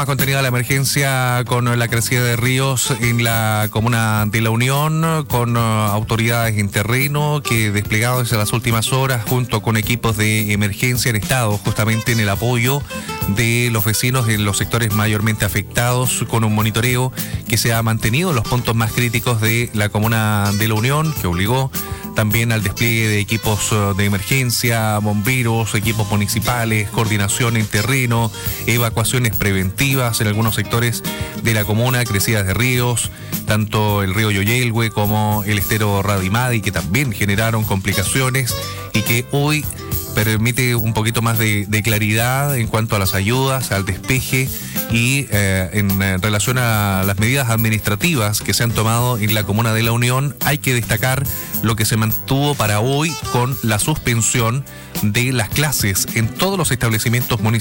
más contenida la emergencia con la crecida de ríos en la comuna de La Unión, con autoridades en terreno que desplegados desde las últimas horas junto con equipos de emergencia han estado justamente en el apoyo de los vecinos en los sectores mayormente afectados, con un monitoreo que se ha mantenido en los puntos más críticos de la comuna de La Unión, que obligó también al despliegue de equipos de emergencia, bomberos, equipos municipales, coordinación en terreno, evacuaciones preventivas en algunos sectores de la comuna, crecidas de ríos, tanto el río Yoyelhue como el estero Radimadi, que también generaron complicaciones y que hoy permite un poquito más de claridad en cuanto a las ayudas, al despeje y en relación a las medidas administrativas que se han tomado en la comuna de La Unión. Hay que destacar lo que se mantuvo para hoy con la suspensión de las clases en todos los establecimientos municipales